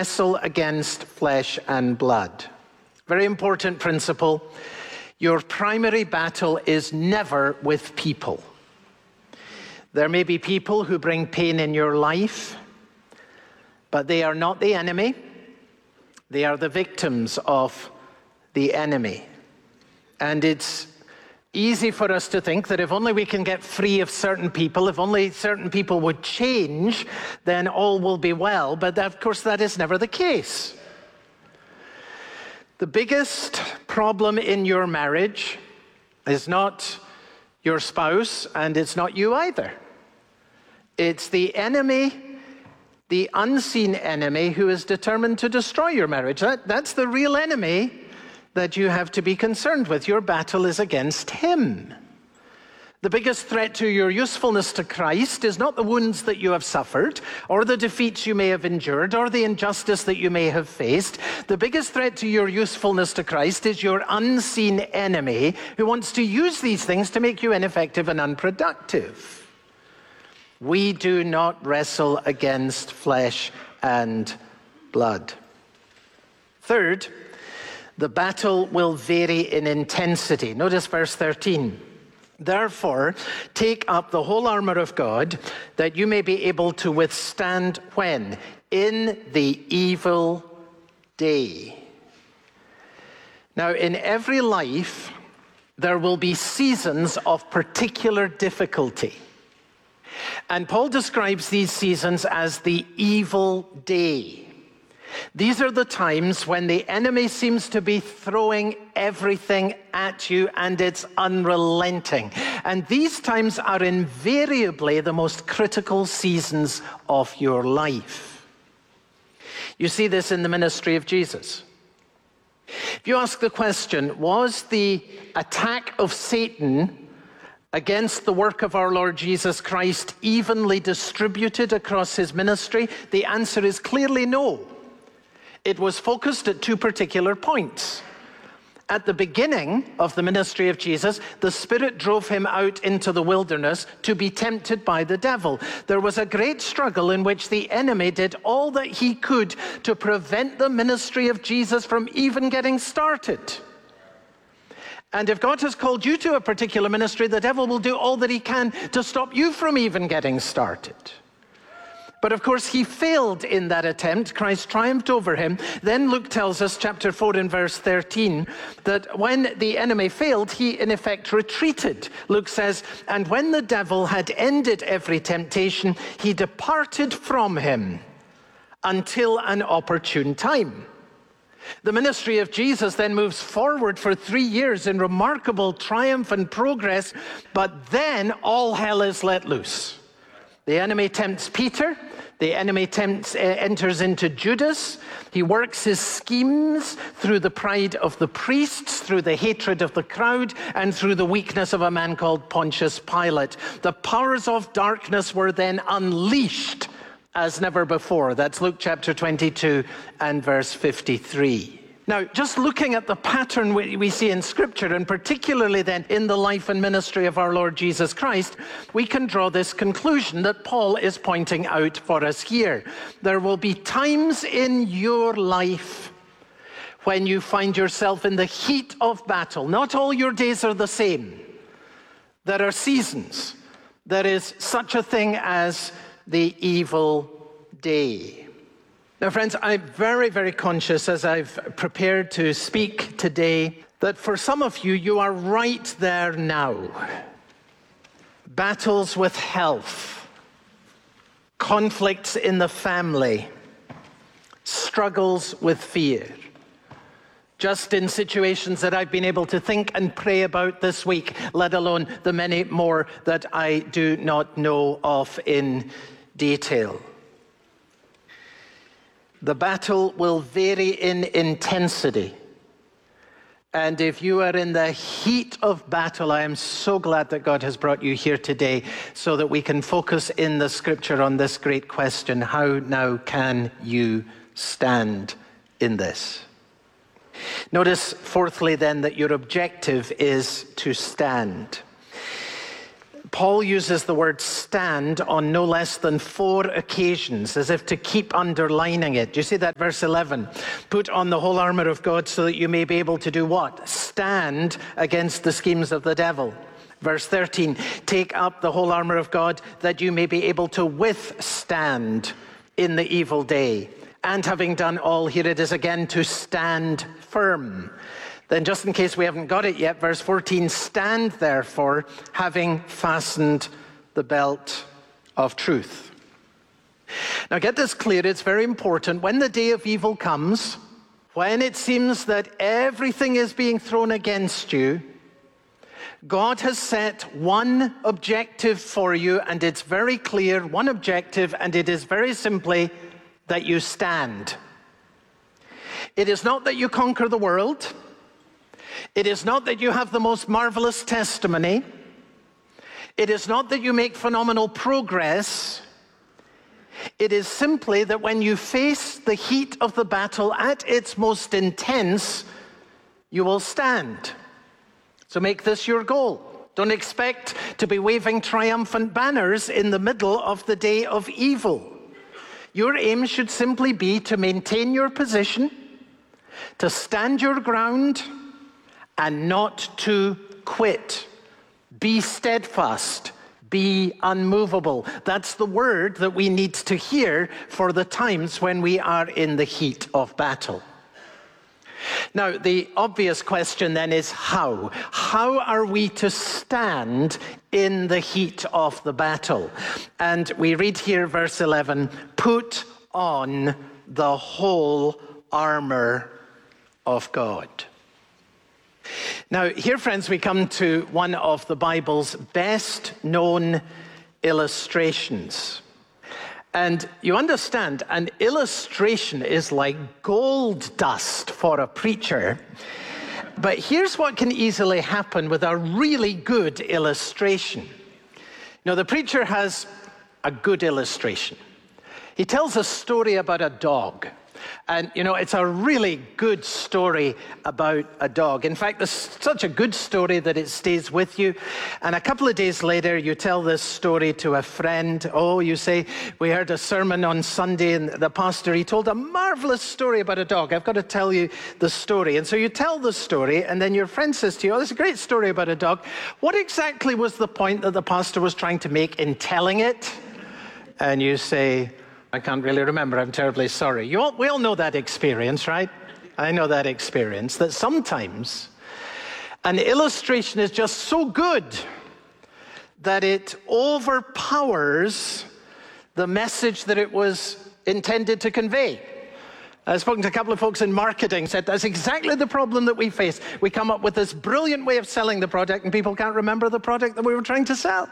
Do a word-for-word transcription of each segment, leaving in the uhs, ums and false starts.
wrestle against flesh and blood. Very important principle. Your primary battle is never with people. There may be people who bring pain in your life, but they are not the enemy. They are the victims of the enemy. And it's easy for us to think that if only we can get free of certain people, if only certain people would change, then all will be well. But of course, that is never the case. The biggest problem in your marriage is not your spouse, and it's not you either. It's the enemy, the unseen enemy, who is determined to destroy your marriage. That, that's the real enemy that you have to be concerned with. Your battle is against him. The biggest threat to your usefulness to Christ is not the wounds that you have suffered, or the defeats you may have endured, or the injustice that you may have faced. The biggest threat to your usefulness to Christ is your unseen enemy, who wants to use these things to make you ineffective and unproductive. We do not wrestle against flesh and blood. Third, the battle will vary in intensity. Notice verse thirteen. Therefore, take up the whole armor of God, that you may be able to withstand when? In the evil day. Now, in every life, there will be seasons of particular difficulty. And Paul describes these seasons as the evil day. These are the times when the enemy seems to be throwing everything at you, and it's unrelenting. And these times are invariably the most critical seasons of your life. You see this in the ministry of Jesus. If you ask the question, was the attack of Satan against the work of our Lord Jesus Christ evenly distributed across his ministry? The answer is clearly no. It was focused at two particular points. At the beginning of the ministry of Jesus, the Spirit drove him out into the wilderness to be tempted by the devil. There was a great struggle in which the enemy did all that he could to prevent the ministry of Jesus from even getting started. And if God has called you to a particular ministry, the devil will do all that he can to stop you from even getting started. But of course, he failed in that attempt. Christ triumphed over him. Then Luke tells us, chapter four and verse thirteen, that when the enemy failed, he in effect retreated. Luke says, and when the devil had ended every temptation, he departed from him until an opportune time. The ministry of Jesus then moves forward for three years in remarkable triumph and progress, but then all hell is let loose. The enemy tempts Peter. The enemy tempts, uh, enters into Judas. He works his schemes through the pride of the priests, through the hatred of the crowd, and through the weakness of a man called Pontius Pilate. The powers of darkness were then unleashed as never before. That's Luke chapter twenty-two and verse fifty-three. Now, just looking at the pattern we see in Scripture, and particularly then in the life and ministry of our Lord Jesus Christ, we can draw this conclusion that Paul is pointing out for us here. There will be times in your life when you find yourself in the heat of battle. Not all your days are the same. There are seasons. There is such a thing as the evil day. Now, friends, I'm very, very conscious as I've prepared to speak today that for some of you, you are right there now. Battles with health, conflicts in the family, struggles with fear. Just in situations that I've been able to think and pray about this week, let alone the many more that I do not know of in detail. The battle will vary in intensity. And if you are in the heat of battle, I am so glad that God has brought you here today so that we can focus in the Scripture on this great question: how now can you stand in this? Notice, fourthly, then, that your objective is to stand. Paul uses the word stand on no less than four occasions, as if to keep underlining it. Do you see that? Verse eleven, put on the whole armor of God so that you may be able to do what? Stand against the schemes of the devil. Verse thirteen, take up the whole armor of God that you may be able to withstand in the evil day. And having done all, here it is again, to stand firm. Then just in case we haven't got it yet, verse fourteen, stand therefore, having fastened the belt of truth. Now get this clear, it's very important. When the day of evil comes, when it seems that everything is being thrown against you, God has set one objective for you, and it's very clear, one objective, and it is very simply that you stand. It is not that you conquer the world. It is not that you have the most marvelous testimony. It is not that you make phenomenal progress. It is simply that when you face the heat of the battle at its most intense, you will stand. So make this your goal. Don't expect to be waving triumphant banners in the middle of the day of evil. Your aim should simply be to maintain your position, to stand your ground, and not to quit. Be steadfast. Be unmovable. That's the word that we need to hear for the times when we are in the heat of battle. Now, the obvious question then is how? How are we to stand in the heat of the battle? And we read here verse eleven, put on the whole armor of God. Now, here, friends, we come to one of the Bible's best known illustrations. And you understand, an illustration is like gold dust for a preacher. But here's what can easily happen with a really good illustration. Now, the preacher has a good illustration. He tells a story about a dog. And, you know, it's a really good story about a dog. In fact, it's such a good story that it stays with you. And a couple of days later, you tell this story to a friend. Oh, you say, we heard a sermon on Sunday, and the pastor, he told a marvelous story about a dog. I've got to tell you the story. And so you tell the story, and then your friend says to you, oh, there's a great story about a dog. What exactly was the point that the pastor was trying to make in telling it? And you say, I can't really remember. I'm terribly sorry. You all, we all know that experience, right? I know that experience, that sometimes an illustration is just so good that it overpowers the message that it was intended to convey. I've spoken to a couple of folks in marketing, said that's exactly the problem that we face. We come up with this brilliant way of selling the product, and people can't remember the product that we were trying to sell.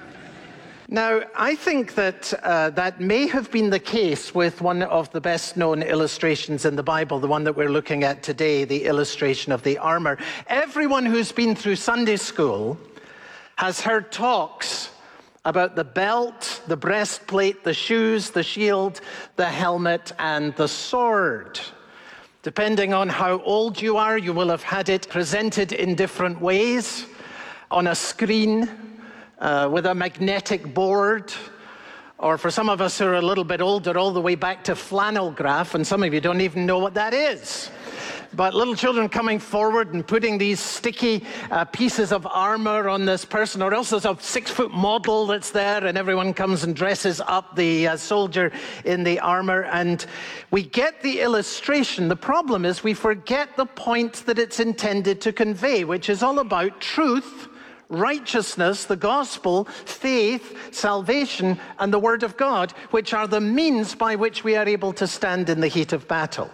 Now, I think that uh, that may have been the case with one of the best-known illustrations in the Bible, the one that we're looking at today, the illustration of the armor. Everyone who's been through Sunday school has heard talks about the belt, the breastplate, the shoes, the shield, the helmet, and the sword. Depending on how old you are, you will have had it presented in different ways on a screen, Uh, with a magnetic board, or for some of us who are a little bit older, all the way back to flannel graph, and some of you don't even know what that is. But little children coming forward and putting these sticky uh, pieces of armor on this person, or else there's a six-foot model that's there, and everyone comes and dresses up the uh, soldier in the armor, and we get the illustration. The problem is we forget the point that it's intended to convey, which is all about truth, righteousness, the gospel, faith, salvation, and the word of God, which are the means by which we are able to stand in the heat of battle.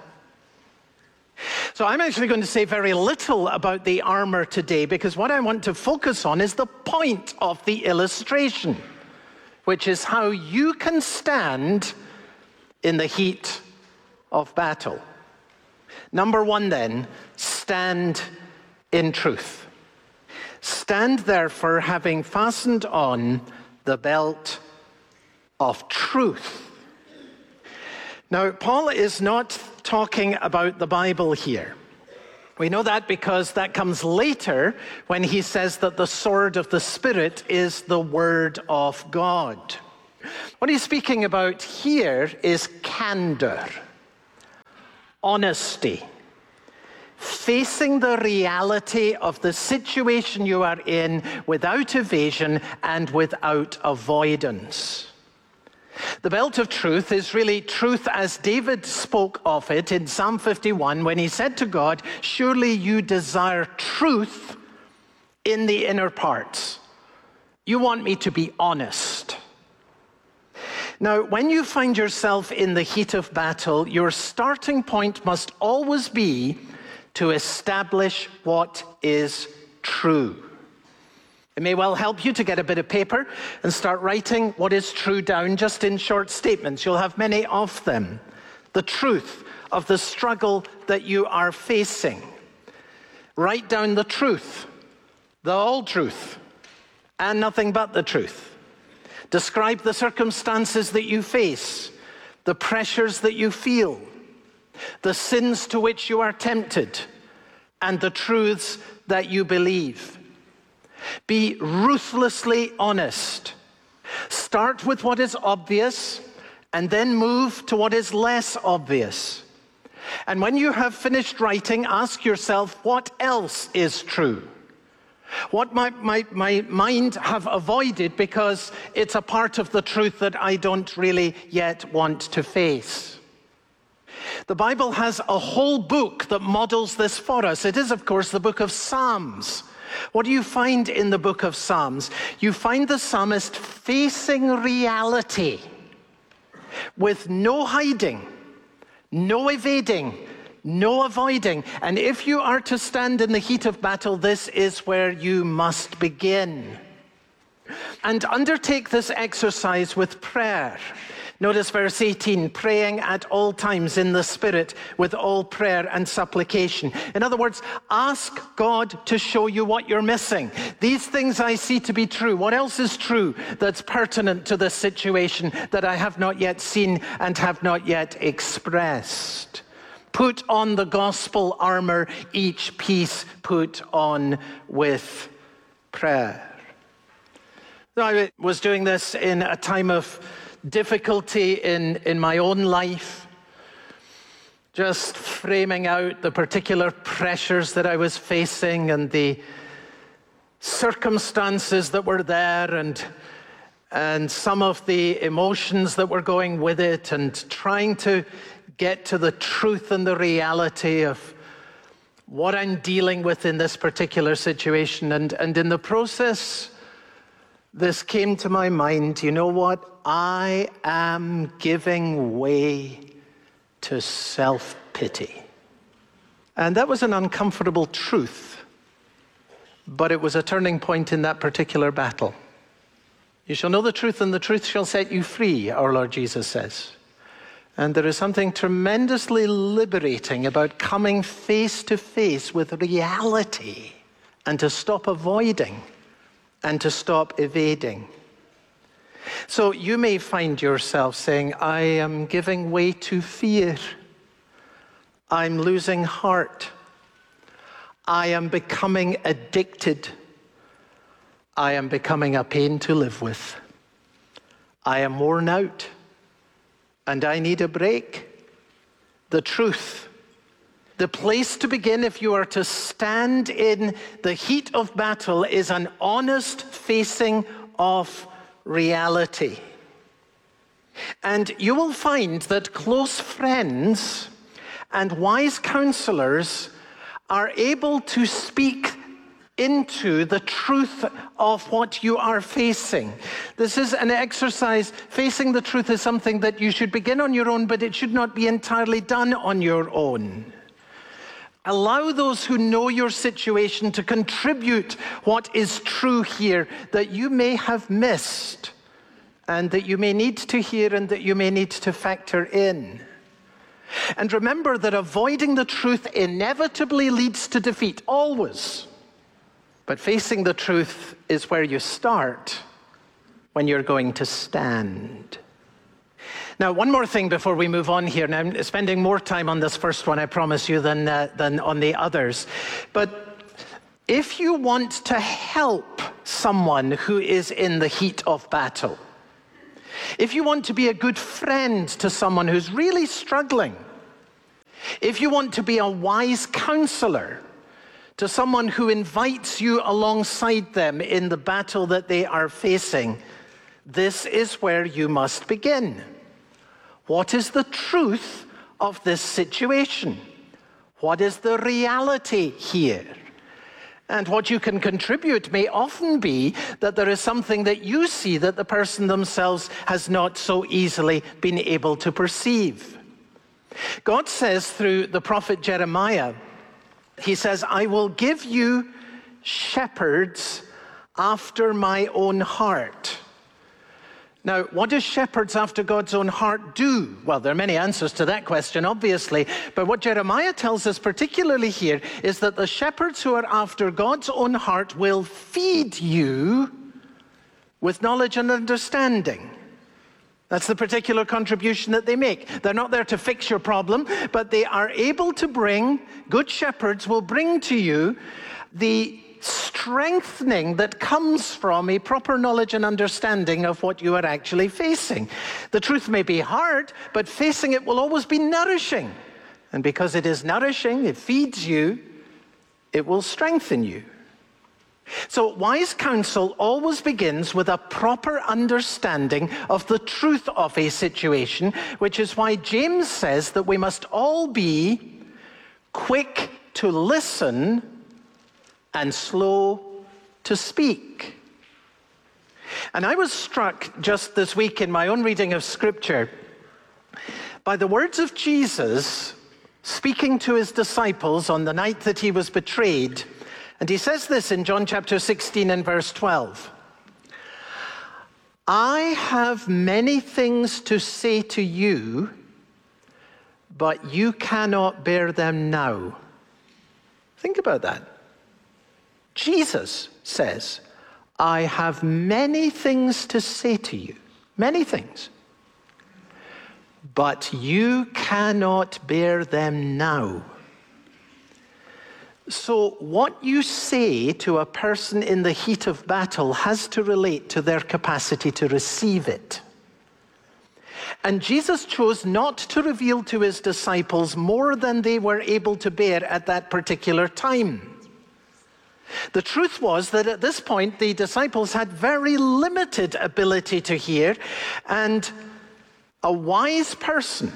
So I'm actually going to say very little about the armor today, because what I want to focus on is the point of the illustration, which is how you can stand in the heat of battle. Number one then, stand in truth. Stand therefore, having fastened on the belt of truth. Now, Paul is not talking about the Bible here. We know that because that comes later when he says that the sword of the Spirit is the word of God. What he's speaking about here is candor, honesty, facing the reality of the situation you are in without evasion and without avoidance. The belt of truth is really truth as David spoke of it in Psalm fifty-one when he said to God, "Surely you desire truth in the inner parts. You want me to be honest." Now, when you find yourself in the heat of battle, your starting point must always be to establish what is true. It may well help you to get a bit of paper and start writing what is true down just in short statements. You'll have many of them. The truth of the struggle that you are facing. Write down the truth, the whole truth, and nothing but the truth. Describe the circumstances that you face, the pressures that you feel, the sins to which you are tempted, and the truths that you believe. Be ruthlessly honest. Start with what is obvious and then move to what is less obvious. And when you have finished writing, ask yourself, what else is true? What might my, my mind have avoided because it's a part of the truth that I don't really yet want to face? The Bible has a whole book that models this for us. It is, of course, the book of Psalms. What do you find in the book of Psalms? You find the psalmist facing reality with no hiding, no evading, no avoiding. And if you are to stand in the heat of battle, this is where you must begin. And undertake this exercise with prayer. Notice verse eighteen, praying at all times in the Spirit with all prayer and supplication. In other words, ask God to show you what you're missing. These things I see to be true. What else is true that's pertinent to this situation that I have not yet seen and have not yet expressed? Put on the gospel armor, each piece put on with prayer. I was doing this in a time of difficulty in, in my own life, just framing out the particular pressures that I was facing and the circumstances that were there and, and some of the emotions that were going with it, and trying to get to the truth and the reality of what I'm dealing with in this particular situation. And, and in the process, this came to my mind, you know what? I am giving way to self-pity. And that was an uncomfortable truth, but it was a turning point in that particular battle. You shall know the truth, and the truth shall set you free, our Lord Jesus says. And there is something tremendously liberating about coming face to face with reality, and to stop avoiding and to stop evading. So you may find yourself saying, I am giving way to fear. I'm losing heart. I am becoming addicted. I am becoming a pain to live with. I am worn out, and I need a break. The truth, the place to begin if you are to stand in the heat of battle, is an honest facing of reality. And you will find that close friends and wise counselors are able to speak into the truth of what you are facing. This is an exercise. Facing the truth is something that you should begin on your own, but it should not be entirely done on your own. Allow those who know your situation to contribute what is true here that you may have missed, and that you may need to hear, and that you may need to factor in. And remember that avoiding the truth inevitably leads to defeat, always. But facing the truth is where you start when you're going to stand. Now, Now, one more thing before we move on here. Now, I'm spending more time on this first one, I promise you, than, uh, than on the others. But if you want to help someone who is in the heat of battle, if you want to be a good friend to someone who's really struggling, if you want to be a wise counselor to someone who invites you alongside them in the battle that they are facing, this is where you must begin. What is the truth of this situation? What is the reality here? And what you can contribute may often be that there is something that you see that the person themselves has not so easily been able to perceive. God says through the prophet Jeremiah, he says, I will give you shepherds after my own heart. Now, what do shepherds after God's own heart do? Well, there are many answers to that question, obviously. But what Jeremiah tells us particularly here is that the shepherds who are after God's own heart will feed you with knowledge and understanding. That's the particular contribution that they make. They're not there to fix your problem, but they are able to bring, good shepherds will bring to you the strengthening that comes from a proper knowledge and understanding of what you are actually facing. The truth may be hard, but facing it will always be nourishing. And because it is nourishing, it feeds you, it will strengthen you. So wise counsel always begins with a proper understanding of the truth of a situation, which is why James says that we must all be quick to listen and slow to speak. And I was struck just this week in my own reading of Scripture by the words of Jesus speaking to his disciples on the night that he was betrayed. And he says this in John chapter sixteen and verse twelve. I have many things to say to you, but you cannot bear them now. Think about that. Jesus says, I have many things to say to you, many things, but you cannot bear them now. So what you say to a person in the heat of battle has to relate to their capacity to receive it. And Jesus chose not to reveal to his disciples more than they were able to bear at that particular time. The truth was that at this point, the disciples had very limited ability to hear, and a wise person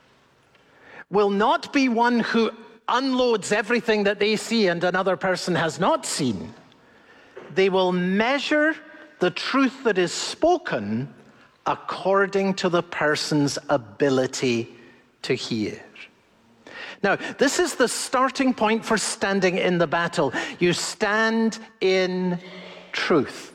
will not be one who unloads everything that they see and another person has not seen. They will measure the truth that is spoken according to the person's ability to hear. Now, this is the starting point for standing in the battle. You stand in truth.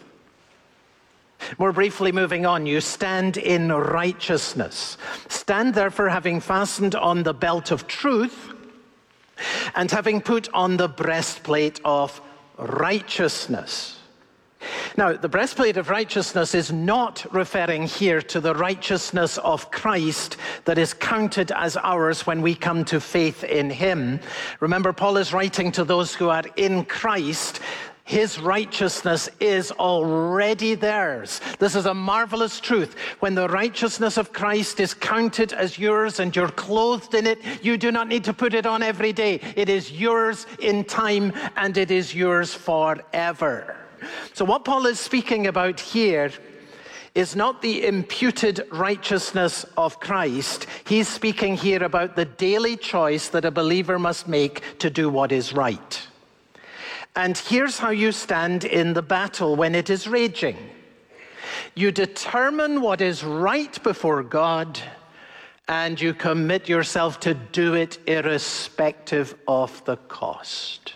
More briefly moving on, you stand in righteousness. Stand therefore having fastened on the belt of truth and having put on the breastplate of righteousness. Now, the breastplate of righteousness is not referring here to the righteousness of Christ that is counted as ours when we come to faith in him. Remember, Paul is writing to those who are in Christ. His righteousness is already theirs. This is a marvelous truth. When the righteousness of Christ is counted as yours and you're clothed in it, you do not need to put it on every day. It is yours in time and it is yours forever. So what Paul is speaking about here is not the imputed righteousness of Christ. He's speaking here about the daily choice that a believer must make to do what is right. And here's how you stand in the battle when it is raging. You determine what is right before God, and you commit yourself to do it irrespective of the cost.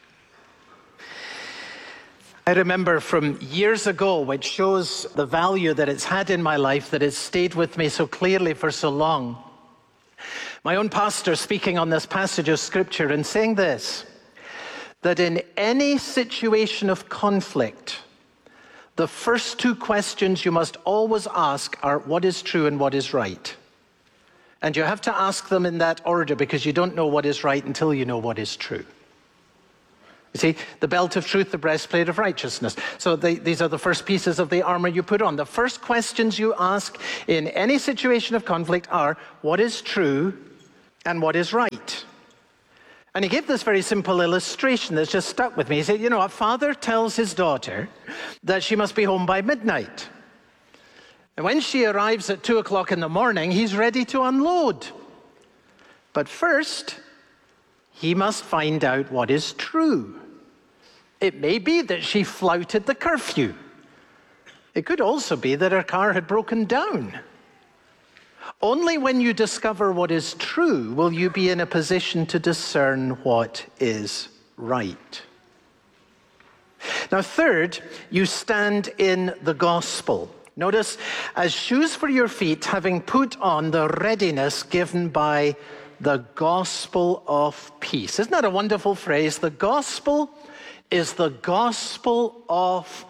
I remember from years ago, which shows the value that it's had in my life, that it's stayed with me so clearly for so long. My own pastor speaking on this passage of Scripture and saying this, that in any situation of conflict, the first two questions you must always ask are what is true and what is right. And you have to ask them in that order because you don't know what is right until you know what is true. You see, the belt of truth, the breastplate of righteousness. So they, these are the first pieces of the armor you put on. The first questions you ask in any situation of conflict are, what is true and what is right? And he gave this very simple illustration that's just stuck with me. He said, you know, a father tells his daughter that she must be home by midnight. And when she arrives at two o'clock in the morning, he's ready to unload. But first, he must find out what is true. It may be that she flouted the curfew. It could also be that her car had broken down. Only when you discover what is true will you be in a position to discern what is right. Now, third, you stand in the gospel. Notice, as shoes for your feet, having put on the readiness given by the gospel of peace. Isn't that a wonderful phrase? The gospel is the gospel of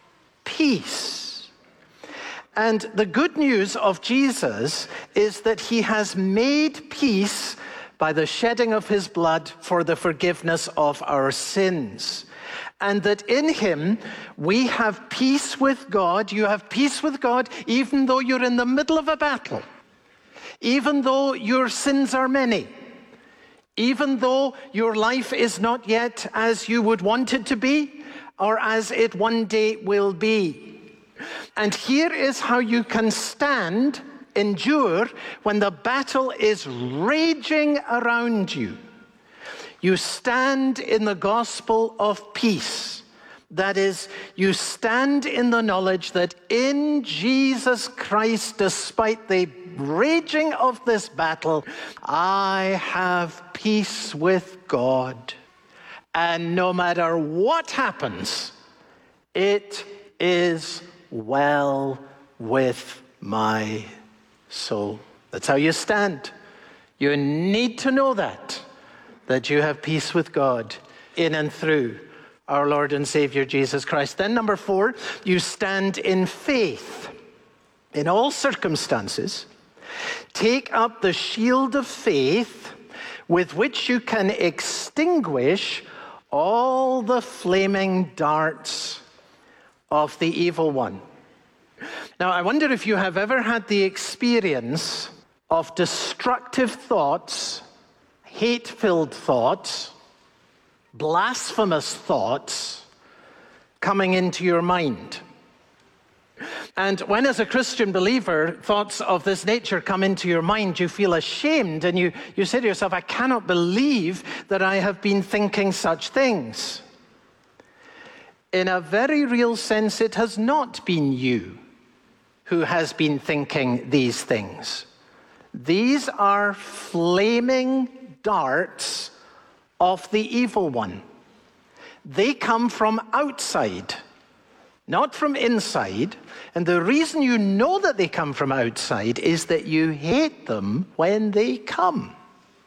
peace. And the good news of Jesus is that he has made peace by the shedding of his blood for the forgiveness of our sins. And that in him we have peace with God. You have peace with God even though you're in the middle of a battle. Even though your sins are many. Even though your life is not yet as you would want it to be, or as it one day will be. And here is how you can stand, endure, when the battle is raging around you. You stand in the gospel of peace. That is, you stand in the knowledge that in Jesus Christ, despite the raging of this battle, I have peace with God. And no matter what happens, it is well with my soul. That's how you stand. You need to know that, that you have peace with God in and through our Lord and Savior Jesus Christ. Then number four, you stand in faith. In all circumstances, take up the shield of faith with which you can extinguish all the flaming darts of the evil one. Now, I wonder if you have ever had the experience of destructive thoughts, hate-filled thoughts, blasphemous thoughts coming into your mind. And when, as a Christian believer, thoughts of this nature come into your mind, you feel ashamed and you, you say to yourself, I cannot believe that I have been thinking such things. In a very real sense, it has not been you who has been thinking these things. These are flaming darts of the evil one. They come from outside, not from inside. And the reason you know that they come from outside is that you hate them when they come.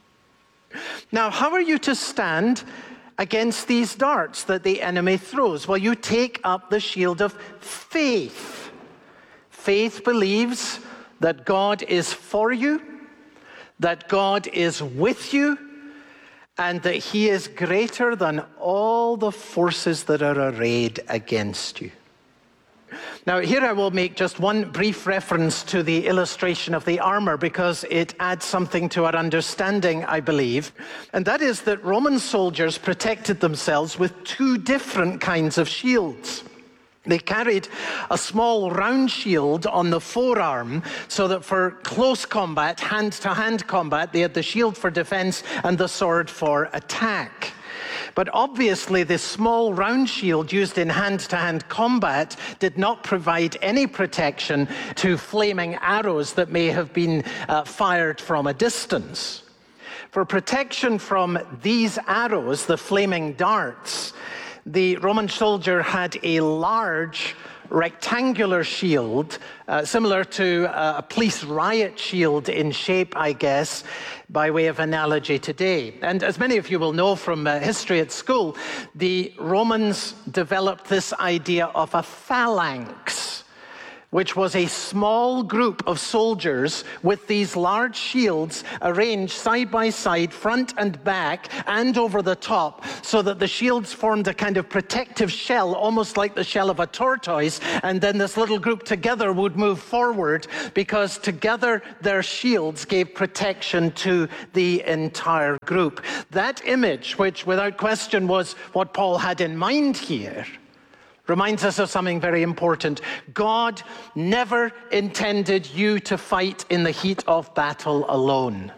Now, how are you to stand against these darts that the enemy throws? Well, you take up the shield of faith. Faith believes that God is for you, that God is with you, and that he is greater than all the forces that are arrayed against you. Now, here I will make just one brief reference to the illustration of the armor because it adds something to our understanding, I believe. And that is that Roman soldiers protected themselves with two different kinds of shields. They carried a small round shield on the forearm so that for close combat, hand-to-hand combat, they had the shield for defense and the sword for attack. But obviously, this small round shield used in hand-to-hand combat did not provide any protection to flaming arrows that may have been uh, fired from a distance. For protection from these arrows, the flaming darts, the Roman soldier had a large rectangular shield, uh, similar to uh, a police riot shield in shape, I guess, by way of analogy today. And as many of you will know from uh, history at school, the Romans developed this idea of a phalanx, which was a small group of soldiers with these large shields arranged side by side, front and back, and over the top, so that the shields formed a kind of protective shell, almost like the shell of a tortoise, and then this little group together would move forward, because together their shields gave protection to the entire group. That image, which without question was what Paul had in mind here, reminds us of something very important. God never intended you to fight in the heat of battle alone.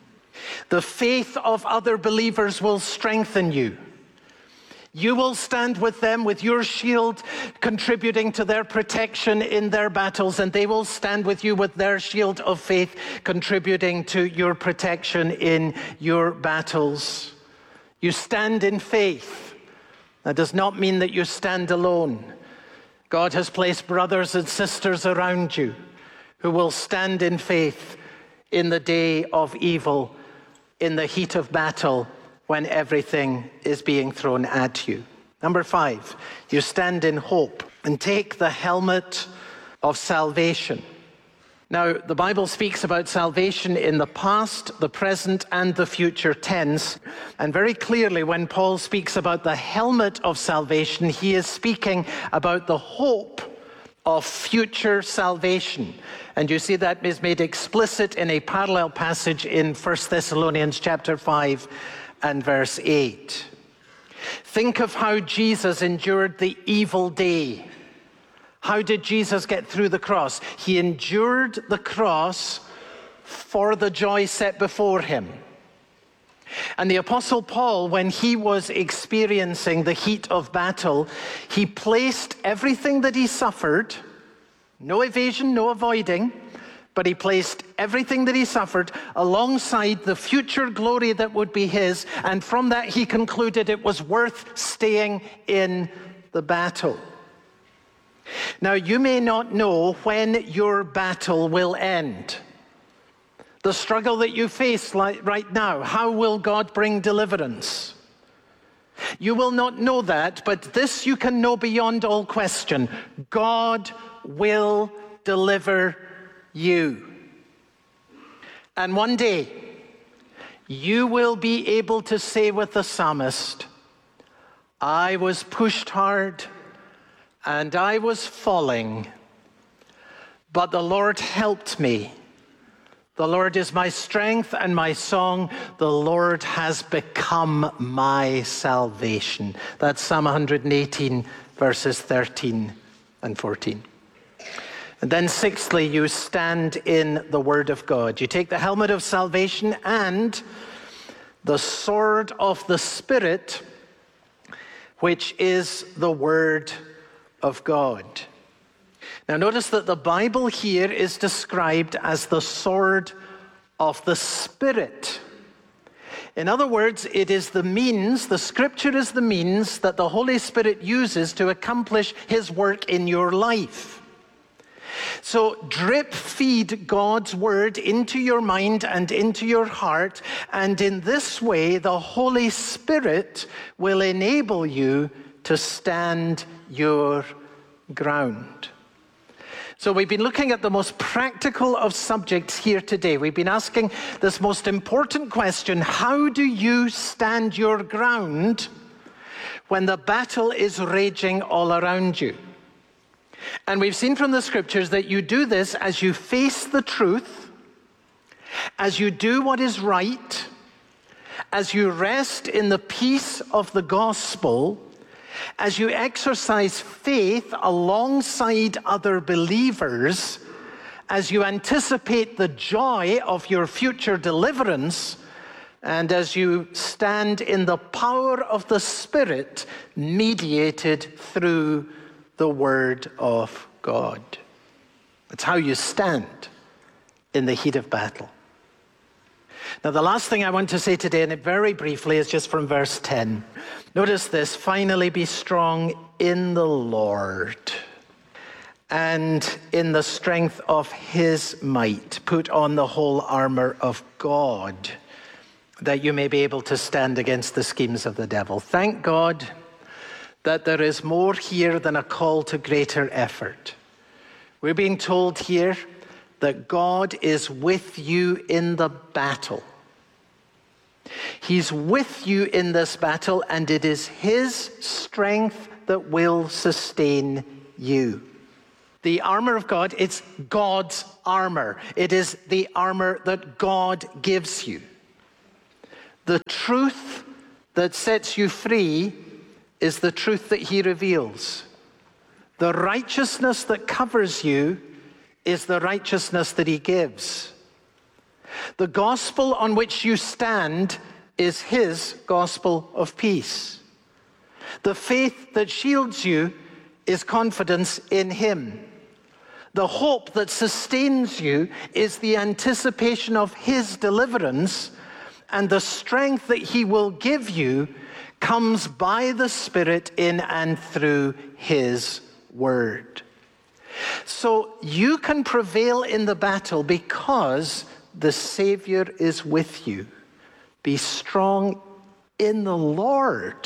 The faith of other believers will strengthen you. You will stand with them with your shield, contributing to their protection in their battles, and they will stand with you with their shield of faith, contributing to your protection in your battles. You stand in faith. That does not mean that you stand alone. God has placed brothers and sisters around you who will stand in faith in the day of evil, in the heat of battle, when everything is being thrown at you. Number five, you stand in hope and take the helmet of salvation. Now, the Bible speaks about salvation in the past, the present, and the future tense. And very clearly, when Paul speaks about the helmet of salvation, he is speaking about the hope of future salvation. And you see that is made explicit in a parallel passage in First Thessalonians chapter five and verse eight. Think of how Jesus endured the evil day. How did Jesus get through the cross? He endured the cross for the joy set before him. And the Apostle Paul, when he was experiencing the heat of battle, he placed everything that he suffered, no evasion, no avoiding, but he placed everything that he suffered alongside the future glory that would be his, and from that he concluded it was worth staying in the battle. Now, you may not know when your battle will end. The struggle that you face right now, how will God bring deliverance? You will not know that, but this you can know beyond all question. God will deliver you. And one day, you will be able to say with the psalmist, I was pushed hard, and I was falling, but the Lord helped me. The Lord is my strength and my song. The Lord has become my salvation. That's Psalm one hundred eighteen, verses thirteen and fourteen. And then sixthly, you stand in the Word of God. You take the helmet of salvation and the sword of the Spirit, which is the Word of God. Now notice that the Bible here is described as the sword of the Spirit. In other words, it is the means, the Scripture is the means that the Holy Spirit uses to accomplish his work in your life. So drip feed God's word into your mind and into your heart, and in this way the Holy Spirit will enable you to stand your ground. So we've been looking at the most practical of subjects here today. We've been asking this most important question: how do you stand your ground when the battle is raging all around you? And we've seen from the Scriptures that you do this as you face the truth, as you do what is right, as you rest in the peace of the gospel, as you exercise faith alongside other believers, as you anticipate the joy of your future deliverance, and as you stand in the power of the Spirit mediated through the Word of God. That's how you stand in the heat of battle. Now, the last thing I want to say today, and very briefly, is just from verse ten. Notice this: finally be strong in the Lord and in the strength of his might, put on the whole armor of God, that you may be able to stand against the schemes of the devil. Thank God that there is more here than a call to greater effort. We're being told here that God is with you in the battle. He's with you in this battle, and it is his strength that will sustain you. The armor of God, it's God's armor. It is the armor that God gives you. The truth that sets you free is the truth that he reveals. The righteousness that covers you is the righteousness that he gives. The gospel on which you stand is his gospel of peace. The faith that shields you is confidence in him. The hope that sustains you is the anticipation of his deliverance, and the strength that he will give you comes by the Spirit in and through his word. So you can prevail in the battle because the Savior is with you. Be strong in the Lord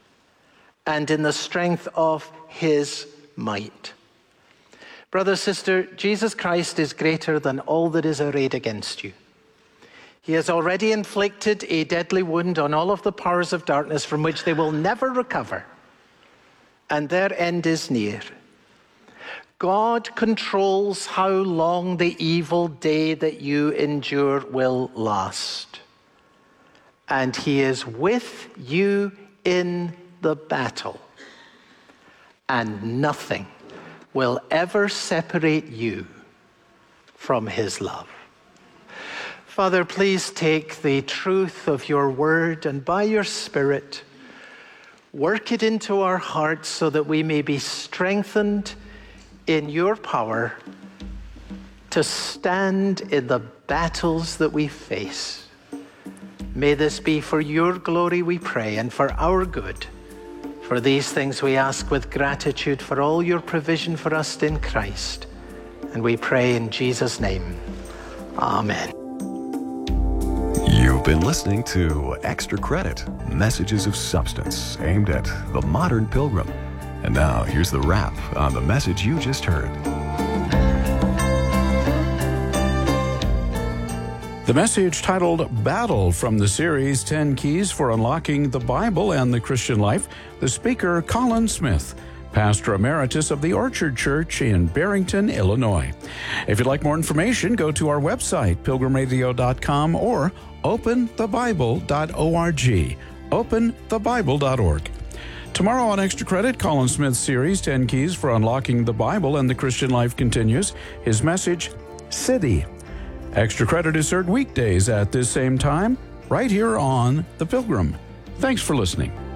and in the strength of his might. Brother, sister, Jesus Christ is greater than all that is arrayed against you. He has already inflicted a deadly wound on all of the powers of darkness from which they will never recover, and their end is near. God controls how long the evil day that you endure will last, and he is with you in the battle, and nothing will ever separate you from his love. Father, please take the truth of your word and by your Spirit, work it into our hearts so that we may be strengthened in your power to stand in the battles that we face. May this be for your glory, we pray, and for our good. For these things we ask with gratitude for all your provision for us in Christ. And we pray in Jesus' name. Amen. You've been listening to Extra Credit, messages of substance aimed at the modern pilgrim. And now here's the wrap on the message you just heard. The message titled Battle from the series ten Keys for Unlocking the Bible and the Christian Life, the speaker Colin Smith, Pastor Emeritus of the Orchard Church in Barrington, Illinois. If you'd like more information, go to our website, pilgrim radio dot com, or open the bible dot org, open the bible dot org. Tomorrow on Extra Credit, Colin Smith's series, ten Keys for Unlocking the Bible and the Christian Life continues. His message, City. Extra Credit is heard weekdays at this same time, right here on The Pilgrim. Thanks for listening.